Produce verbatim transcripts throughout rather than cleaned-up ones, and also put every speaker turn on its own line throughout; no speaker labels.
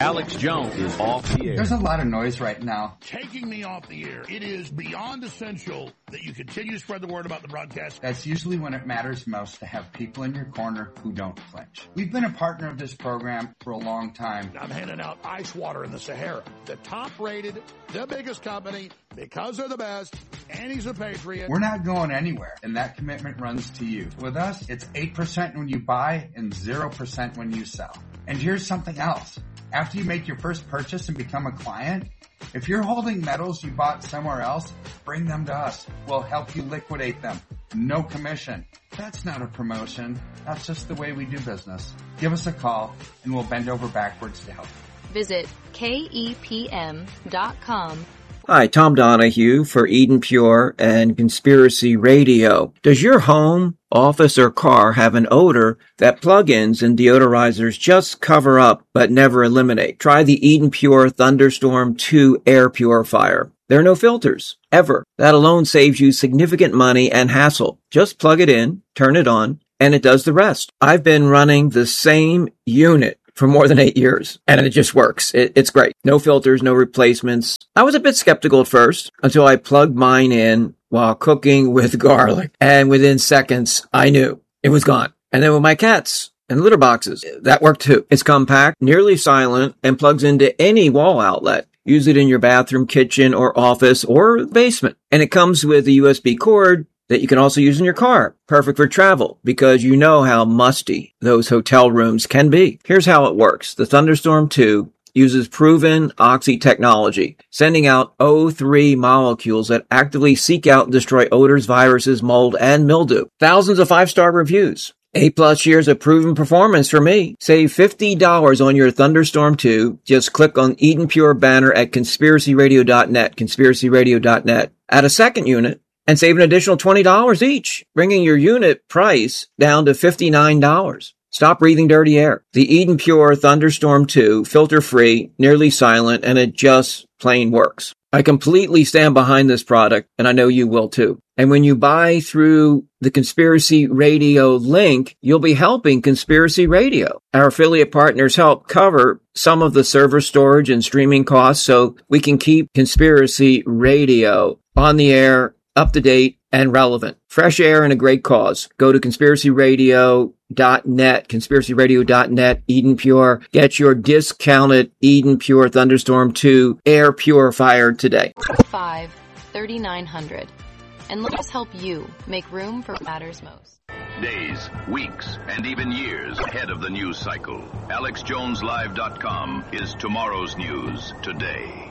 Alex Jones is off the air.
There's a lot of noise right now.
Taking me off the air. It is beyond essential that you continue to spread the word about the broadcast.
That's usually when it matters most, to have people in your corner who don't flinch. We've been a partner of this program for a long time.
I'm handing out ice water in the Sahara. The top rated, the biggest company, because they're the best, and he's a patriot.
We're not going anywhere, and that commitment runs to you. With us, it's eight percent when you buy and zero percent when you sell. And here's something else. After you make your first purchase and become a client, if you're holding metals you bought somewhere else, bring them to us. We'll help you liquidate them. No commission. That's not a promotion. That's just the way we do business. Give us a call, and we'll bend over backwards to help you.
Visit K E P M dot com.
Hi, Tom Donahue for Eden Pure and Conspiracy Radio. Does your home, office, or car have an odor that plug-ins and deodorizers just cover up but never eliminate? Try the Eden Pure Thunderstorm two air purifier. There are no filters, ever. That alone saves you significant money and hassle. Just plug it in, turn it on, and it does the rest. I've been running the same unit for more than eight years, and it just works. It, it's great. No filters, no replacements. I was a bit skeptical at first until I plugged mine in while cooking with garlic, and within seconds, I knew it was gone. And then with my cats and litter boxes, that worked too. It's compact, nearly silent, and plugs into any wall outlet. Use it in your bathroom, kitchen, or office, or basement. And it comes with a U S B cord that you can also use in your car. Perfect for travel, because you know how musty those hotel rooms can be. Here's how it works. The Thunderstorm two uses proven oxy technology, sending out O three molecules that actively seek out and destroy odors, viruses, mold, and mildew. Thousands of five-star reviews. Eight plus years of proven performance for me. Save fifty dollars on your Thunderstorm two. Just click on Eden Pure banner at conspiracy radio dot net, conspiracy radio dot net. Add a second unit and save an additional twenty dollars each, bringing your unit price down to fifty-nine dollars. Stop breathing dirty air. The Eden Pure Thunderstorm two, filter-free, nearly silent, and it just plain works. I completely stand behind this product, and I know you will too. And when you buy through the Conspiracy Radio link, you'll be helping Conspiracy Radio. Our affiliate partners help cover some of the server storage and streaming costs so we can keep Conspiracy Radio on the air, up to date, and relevant. Fresh air and a great cause. Go to conspiracy radio dot net, conspiracy radio dot net, Eden Pure. Get your discounted Eden Pure Thunderstorm two air purifier today.
five thirty-nine hundred. And let us help you make room for what matters most.
Days, weeks, and even years ahead of the news cycle. Alex Jones Live dot com is tomorrow's news today.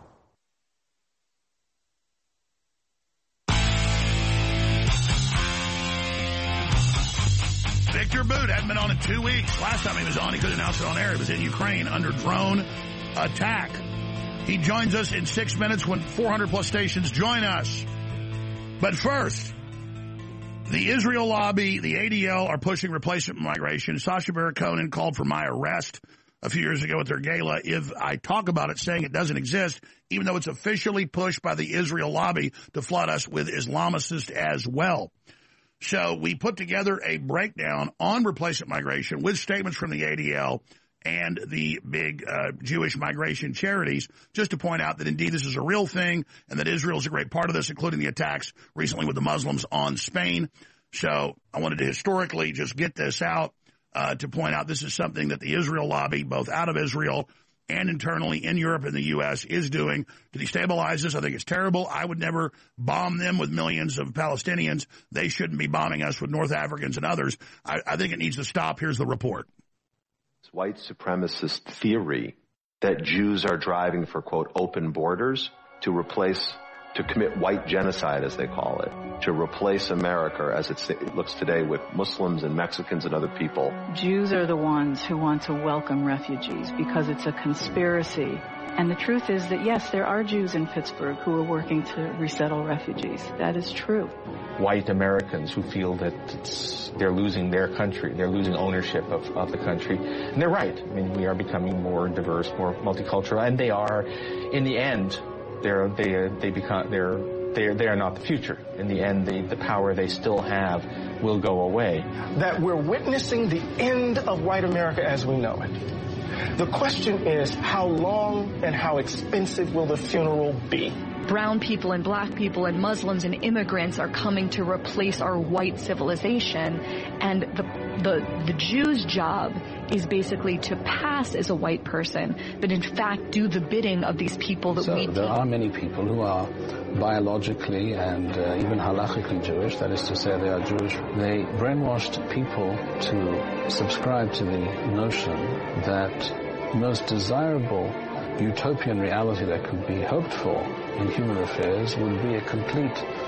Victor Boot hadn't been on in two weeks. Last time he was on, he couldn't announce it on air. He was in Ukraine under drone attack. He joins us in six minutes when four hundred plus stations join us. But first, the Israel lobby, the A D L, are pushing replacement migration. Sacha Baron Cohen called for my arrest a few years ago at their gala. If I talk about it saying it doesn't exist, even though it's officially pushed by the Israel lobby to flood us with Islamicists as well. So we put together a breakdown on replacement migration with statements from the A D L and the big uh, Jewish migration charities, just to point out that indeed this is a real thing and that Israel is a great part of this, including the attacks recently with the Muslims on Spain. So I wanted to historically just get this out uh, to point out this is something that the Israel lobby, both out of Israel and internally in Europe and the U S, is doing to destabilize this. I think it's terrible. I would never bomb them with millions of Palestinians. They shouldn't be bombing us with North Africans and others. I, I think it needs to stop. Here's the report.
White supremacist theory that Jews are driving for, quote, open borders to replace, to commit white genocide, as they call it, to replace America as it looks today with Muslims and Mexicans and other people.
Jews are the ones who want to welcome refugees because it's a conspiracy. And the truth is that, yes, there are Jews in Pittsburgh who are working to resettle refugees. That is true.
White Americans who feel that it's, they're losing their country, they're losing ownership of, of the country. And they're right. I mean, we are becoming more diverse, more multicultural, and they are, in the end, they're, they, they become, they're they are, they are not the future. In the end, the, the power they still have will go away.
That we're witnessing the end of white America as we know it. The question is, how long and how expensive will the funeral be?
Brown people and black people and Muslims and immigrants are coming to replace our white civilization, and the the the Jew's job is basically to pass as a white person, but in fact do the bidding of these people that
so
we.
There are many people who are biologically and uh, even halachically Jewish. That is to say, they are Jewish. They brainwashed people to subscribe to the notion that the most desirable utopian reality that could be hoped for in human affairs would be a complete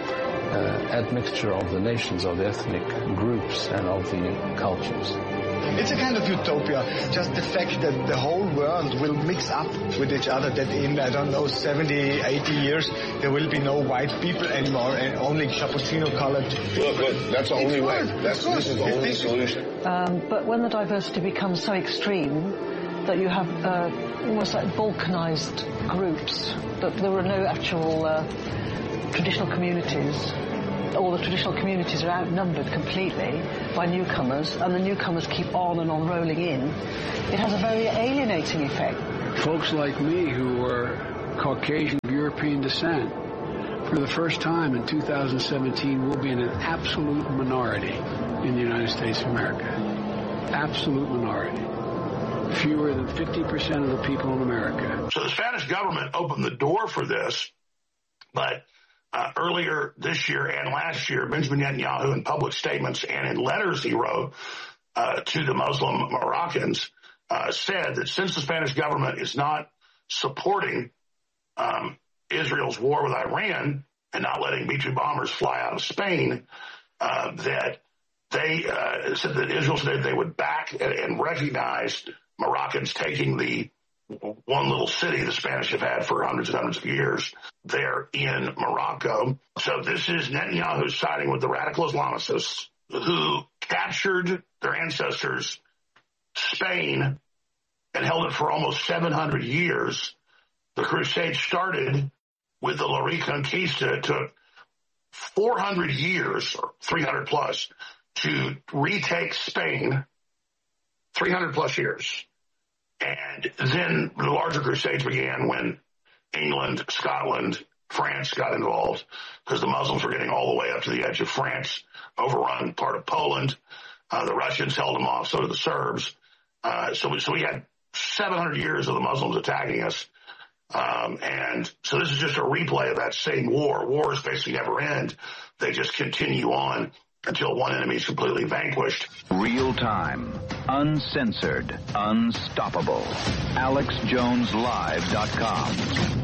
uh, admixture of the nations, of the ethnic groups, and of the cultures.
It's a kind of utopia, just the fact that the whole world will mix up with each other, that in, I don't know, seventy, eighty years, there will be no white people anymore and only Cappuccino-colored.
Look, look, that's the only way. That's, this is the only solution.
Um, but when the diversity becomes so extreme that you have uh, almost like balkanized groups, that there are no actual uh, traditional communities, all the traditional communities are outnumbered completely by newcomers, and the newcomers keep on and on rolling in, it has a very alienating effect.
Folks like me who are Caucasian of European descent, for the first time in two thousand seventeen, will be in an absolute minority in the United States of America. Absolute minority. Fewer than fifty percent of the people in America.
So the Spanish government opened the door for this, but uh, earlier this year and last year, Benjamin Netanyahu, in public statements and in letters he wrote uh, to the Muslim Moroccans, uh, said that since the Spanish government is not supporting um, Israel's war with Iran and not letting B two bombers fly out of Spain, uh, that they uh, said that Israel said they would back and, and recognize Moroccans taking the one little city the Spanish have had for hundreds and hundreds of years there in Morocco. So this is Netanyahu siding with the radical Islamicists who captured their ancestors, Spain, and held it for almost seven hundred years. The crusade started with the La Reconquista. It took four hundred years, or three hundred plus, to retake Spain, three hundred plus years. And then the larger crusades began when England, Scotland, France got involved because the Muslims were getting all the way up to the edge of France, overrun part of Poland. Uh, the Russians held them off, so did the Serbs. Uh, so, we, so we had seven hundred years of the Muslims attacking us. Um, and so this is just a replay of that same war. Wars basically never end. They just continue on until one enemy is completely vanquished.
Real time, uncensored, unstoppable. Alex Jones Live dot com.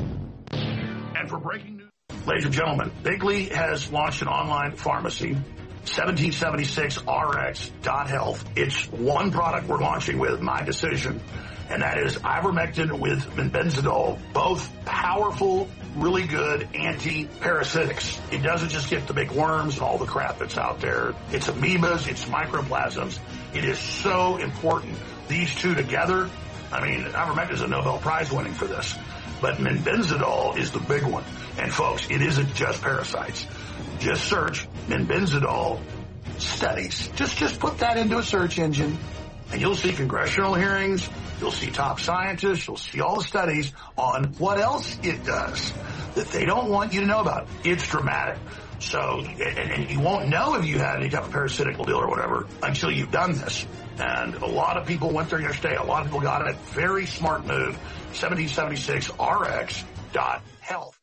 And for breaking news, ladies and gentlemen, Bigley has launched an online pharmacy, seventeen seventy-six R X dot health. It's one product we're launching with, my decision, and that is ivermectin with benzidol, both powerful, really good anti-parasitics. It doesn't just get the big worms and all the crap that's out there. It's amoebas, it's microplasms. It is so important. These two together, I mean, ivermectin is a Nobel Prize winning for this, but benzidol is the big one. And folks, it isn't just parasites. Just search benzidol studies. Just, just put that into a search engine and you'll see congressional hearings. You'll see top scientists. You'll see all the studies on what else it does that they don't want you to know about. It's dramatic. So, and, and you won't know if you had any type of parasitical deal or whatever until you've done this. And a lot of people went there yesterday. A lot of people got it. Very smart move. seventeen seventy-six R X dot health.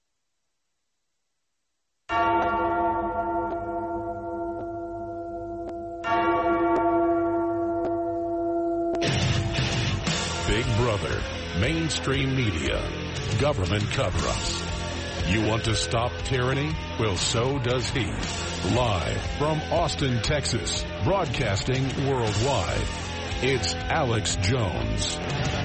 Big Brother, mainstream media, government cover-ups. You want to stop tyranny? Well, so does he. Live from Austin, Texas, broadcasting worldwide, it's Alex Jones.